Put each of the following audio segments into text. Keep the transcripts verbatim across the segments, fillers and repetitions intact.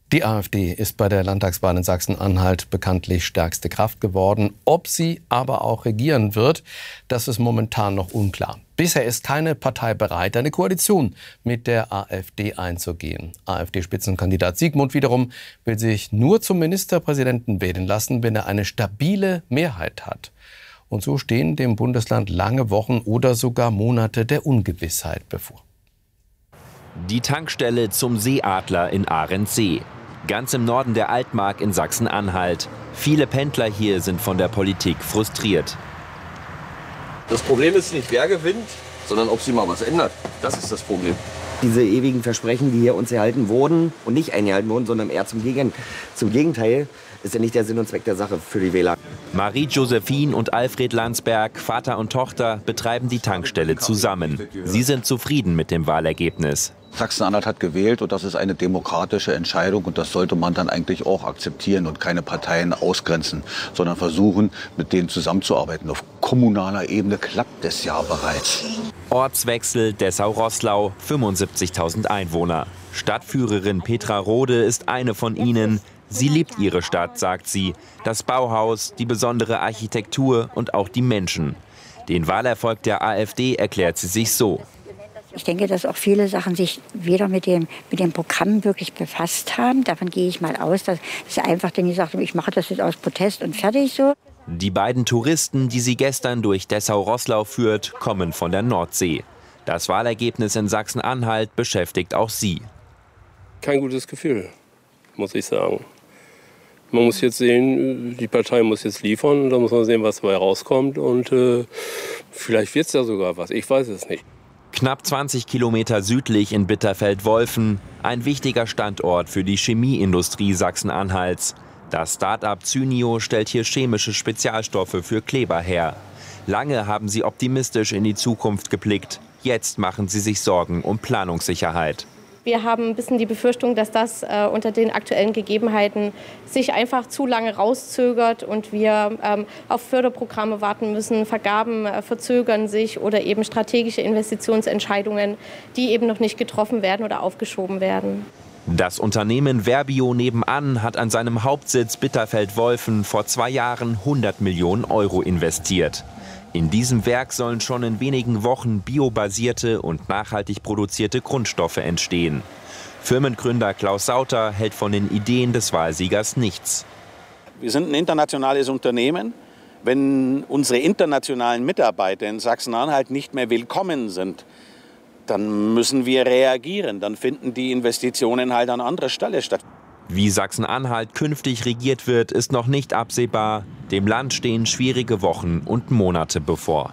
Die AfD ist bei der Landtagswahl in Sachsen-Anhalt bekanntlich stärkste Kraft geworden. Ob sie aber auch regieren wird, das ist momentan noch unklar. Bisher ist keine Partei bereit, eine Koalition mit der AfD einzugehen. AfD-Spitzenkandidat Siegmund wiederum will sich nur zum Ministerpräsidenten wählen lassen, wenn er eine stabile Mehrheit hat. Und so stehen dem Bundesland lange Wochen oder sogar Monate der Ungewissheit bevor. Die Tankstelle zum Seeadler in Ahrensee. Ganz im Norden der Altmark in Sachsen-Anhalt. Viele Pendler hier sind von der Politik frustriert. Das Problem ist nicht, wer gewinnt, sondern ob sich mal was ändert. Das ist das Problem. Diese ewigen Versprechen, die hier uns erhalten wurden und nicht eingehalten wurden, sondern eher zum, Gegen zum Gegenteil, ist ja nicht der Sinn und Zweck der Sache für die Wähler. Marie-Josephine und Alfred Landsberg, Vater und Tochter, betreiben die Tankstelle zusammen. Sie sind zufrieden mit dem Wahlergebnis. Sachsen-Anhalt hat gewählt und das ist eine demokratische Entscheidung und das sollte man dann eigentlich auch akzeptieren und keine Parteien ausgrenzen, sondern versuchen, mit denen zusammenzuarbeiten. Auf kommunaler Ebene klappt es ja bereits. Ortswechsel Dessau-Roßlau, fünfundsiebzigtausend Einwohner. Stadtführerin Petra Rode ist eine von ihnen. Sie liebt ihre Stadt, sagt sie. Das Bauhaus, die besondere Architektur und auch die Menschen. Den Wahlerfolg der AfD erklärt sie sich so. Ich denke, dass auch viele Sachen sich weder mit dem, mit dem Programm wirklich befasst haben. Davon gehe ich mal aus, dass sie einfach dann gesagt haben, ich mache das jetzt aus Protest und fertig so. Die beiden Touristen, die sie gestern durch Dessau-Roßlau führt, kommen von der Nordsee. Das Wahlergebnis in Sachsen-Anhalt beschäftigt auch sie. Kein gutes Gefühl, muss ich sagen. Man muss jetzt sehen, die Partei muss jetzt liefern, da muss man sehen, was dabei rauskommt und äh, vielleicht wird es ja sogar was, ich weiß es nicht. Knapp zwanzig Kilometer südlich in Bitterfeld-Wolfen, ein wichtiger Standort für die Chemieindustrie Sachsen-Anhalts. Das Start-up Cynio stellt hier chemische Spezialstoffe für Kleber her. Lange haben sie optimistisch in die Zukunft geblickt. Jetzt machen sie sich Sorgen um Planungssicherheit. Wir haben ein bisschen die Befürchtung, dass das äh, unter den aktuellen Gegebenheiten sich einfach zu lange rauszögert und wir ähm, auf Förderprogramme warten müssen. Vergaben äh, verzögern sich oder eben strategische Investitionsentscheidungen, die eben noch nicht getroffen werden oder aufgeschoben werden. Das Unternehmen Verbio nebenan hat an seinem Hauptsitz Bitterfeld-Wolfen vor zwei Jahren hundert Millionen Euro investiert. In diesem Werk sollen schon in wenigen Wochen biobasierte und nachhaltig produzierte Grundstoffe entstehen. Firmengründer Klaus Sauter hält von den Ideen des Wahlsiegers nichts. Wir sind ein internationales Unternehmen. Wenn unsere internationalen Mitarbeiter in Sachsen-Anhalt nicht mehr willkommen sind, dann müssen wir reagieren. Dann finden die Investitionen halt an anderer Stelle statt. Wie Sachsen-Anhalt künftig regiert wird, ist noch nicht absehbar. Dem Land stehen schwierige Wochen und Monate bevor.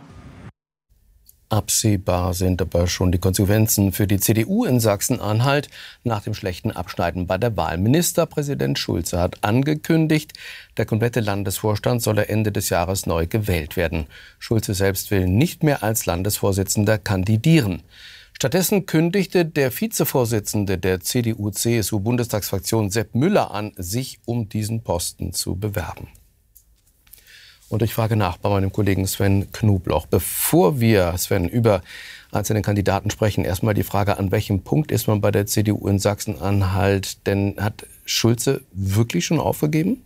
Absehbar sind aber schon die Konsequenzen für die C D U in Sachsen-Anhalt nach dem schlechten Abschneiden bei der Wahl. Ministerpräsident Schulze hat angekündigt, der komplette Landesvorstand solle Ende des Jahres neu gewählt werden. Schulze selbst will nicht mehr als Landesvorsitzender kandidieren. Stattdessen kündigte der Vizevorsitzende der C D U-C S U-Bundestagsfraktion Sepp Müller an, sich um diesen Posten zu bewerben. Und ich frage nach bei meinem Kollegen Sven Knobloch. Bevor wir, Sven, über einzelne Kandidaten sprechen, erstmal die Frage, an welchem Punkt ist man bei der C D U in Sachsen-Anhalt? Denn hat Schulze wirklich schon aufgegeben?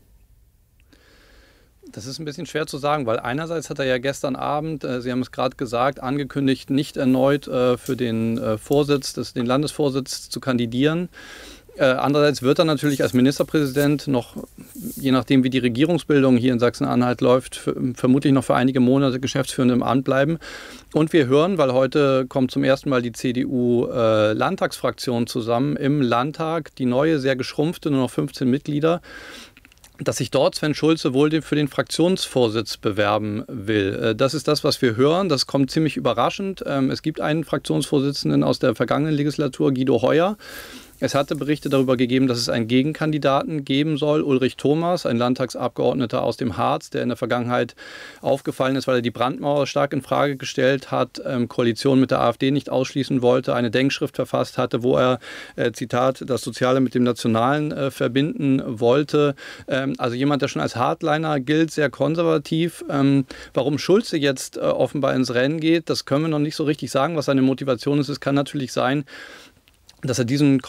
Das ist ein bisschen schwer zu sagen, weil einerseits hat er ja gestern Abend, äh, Sie haben es gerade gesagt, angekündigt, nicht erneut äh, für den äh, Vorsitz, des, den Landesvorsitz zu kandidieren. Äh, andererseits wird er natürlich als Ministerpräsident noch, je nachdem wie die Regierungsbildung hier in Sachsen-Anhalt läuft, für, vermutlich noch für einige Monate geschäftsführend im Amt bleiben. Und wir hören, weil heute kommt zum ersten Mal die C D U-Landtagsfraktion äh, zusammen im Landtag, die neue, sehr geschrumpfte, nur noch fünfzehn Mitglieder, dass sich dort Sven Schulze wohl für den Fraktionsvorsitz bewerben will. Das ist das, was wir hören. Das kommt ziemlich überraschend. Es gibt einen Fraktionsvorsitzenden aus der vergangenen Legislatur, Guido Heuer. Es hatte Berichte darüber gegeben, dass es einen Gegenkandidaten geben soll, Ulrich Thomas, ein Landtagsabgeordneter aus dem Harz, der in der Vergangenheit aufgefallen ist, weil er die Brandmauer stark in Frage gestellt hat, ähm, Koalition mit der AfD nicht ausschließen wollte, eine Denkschrift verfasst hatte, wo er, äh, Zitat, das Soziale mit dem Nationalen äh, verbinden wollte. Ähm, also jemand, der schon als Hardliner gilt, sehr konservativ. Ähm, warum Schulze jetzt äh, offenbar ins Rennen geht, das können wir noch nicht so richtig sagen, was seine Motivation ist. Es kann natürlich sein, dass er diesen